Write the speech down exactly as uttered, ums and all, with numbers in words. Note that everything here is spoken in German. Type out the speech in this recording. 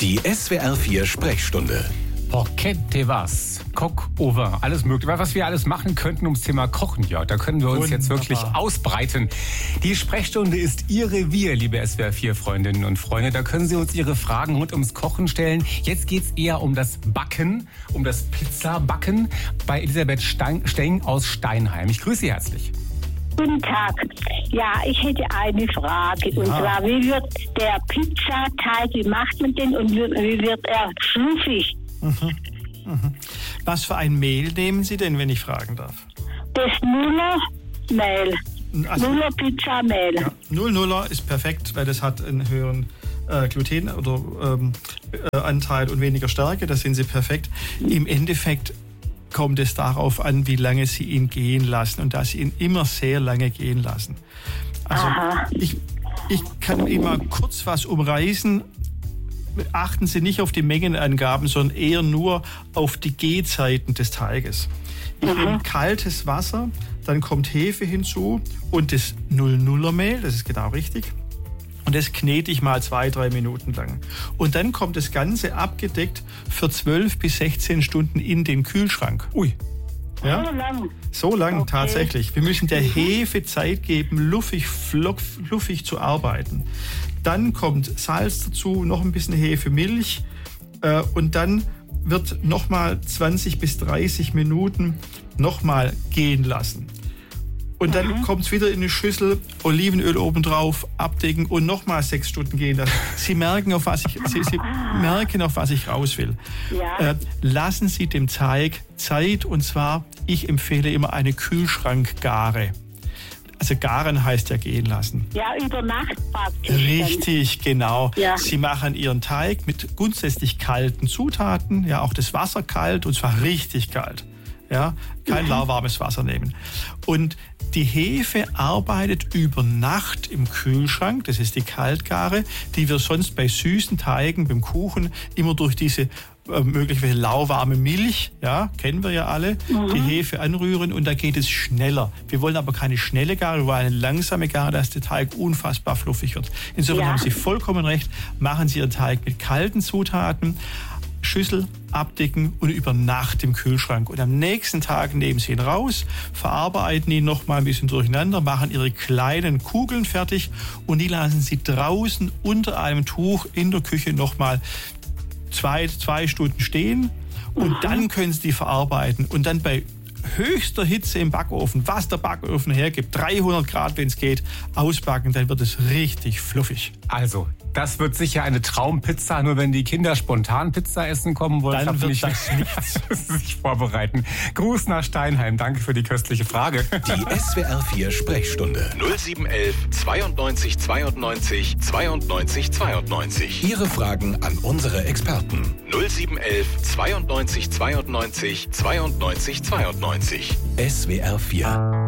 Die S W R vier Sprechstunde. Porchette was, Coq au vin, alles mögliche. Was wir alles machen könnten ums Thema Kochen, ja, da können wir uns Wunderbar. jetzt wirklich ausbreiten. Die Sprechstunde ist Ihr Revier, liebe S W R vier Freundinnen und Freunde. Da können Sie uns Ihre Fragen rund ums Kochen stellen. Jetzt geht's eher um das Backen, um das Pizzabacken bei Elisabeth Stein, Steng aus Steinheim. Ich grüße Sie herzlich. Guten Tag. Ja, ich hätte eine Frage. Und Ja. zwar, wie wird der Pizzateig, wie macht man den und wie, wie wird er fluffig? Was für ein Mehl nehmen Sie denn, wenn ich fragen darf? Das Nuller-Mehl. Also, Nuller-Pizzamehl. ja, null Nuller ist perfekt, weil das hat einen höheren äh, Gluten- oder ähm, äh, Anteil und weniger Stärke. Da sind Sie perfekt. Im Endeffekt kommt es darauf an, wie lange Sie ihn gehen lassen und dass Sie ihn immer sehr lange gehen lassen. Also Aha. ich, ich kann Ihnen mal kurz was umreißen. Achten Sie nicht auf die Mengenangaben, sondern eher nur auf die Gehzeiten des Teiges. Ich nehme kaltes Wasser, dann kommt Hefe hinzu und das Null-Nuller-Mehl, das ist genau richtig. Und das knete ich mal zwei, drei Minuten lang. Und dann kommt das Ganze abgedeckt für zwölf bis sechzehn Stunden in den Kühlschrank. Ui. Ja? So lang. So lang Okay. tatsächlich. Wir müssen der Hefe Zeit geben, luffig, flock, fluffig zu arbeiten. Dann kommt Salz dazu, noch ein bisschen Hefe, Milch äh, und dann wird nochmal zwanzig bis dreißig Minuten nochmal gehen lassen. Und dann kommt es wieder in eine Schüssel, Olivenöl obendrauf, abdecken und nochmal sechs Stunden gehen lassen. Sie merken, auf was ich, Sie, Sie merken, auf was ich raus will. Ja. Äh, lassen Sie dem Teig Zeit, und zwar, ich empfehle immer eine Kühlschrankgare. Also garen heißt ja gehen lassen. Ja, über Nacht praktisch. Richtig, genau. Ja. Sie machen Ihren Teig mit grundsätzlich kalten Zutaten, ja, auch das Wasser kalt, und zwar richtig kalt. Ja, kein lauwarmes Wasser nehmen. Und die Hefe arbeitet über Nacht im Kühlschrank, das ist die Kaltgare, die wir sonst bei süßen Teigen, beim Kuchen, immer durch diese äh, möglicherweise lauwarme Milch, ja, kennen wir ja alle, die Hefe anrühren, und da geht es schneller. Wir wollen aber keine schnelle Gare, wir wollen eine langsame Gare, dass der Teig unfassbar fluffig wird. Insofern Ja. haben Sie vollkommen recht, machen Sie Ihren Teig mit kalten Zutaten, Schüssel abdecken und über Nacht im Kühlschrank. Und am nächsten Tag nehmen Sie ihn raus, verarbeiten ihn noch mal ein bisschen durcheinander, machen Ihre kleinen Kugeln fertig und die lassen Sie draußen unter einem Tuch in der Küche noch mal zwei, zwei Stunden stehen. Und dann können Sie die verarbeiten und dann bei höchster Hitze im Backofen, was der Backofen hergibt, dreihundert Grad, wenn es geht, ausbacken, dann wird es richtig fluffig. Also, das wird sicher eine Traumpizza, nur wenn die Kinder spontan Pizza essen kommen wollen. Dann klappt wird nicht. das nichts. sich vorbereiten. Gruß nach Steinheim, danke für die köstliche Frage. Die S W R vier Sprechstunde. null sieben eins eins zweiundneunzig zweiundneunzig zweiundneunzig zweiundneunzig. Ihre Fragen an unsere Experten. null sieben eins eins zweiundneunzig zweiundneunzig zweiundneunzig zweiundneunzig. S W R vier.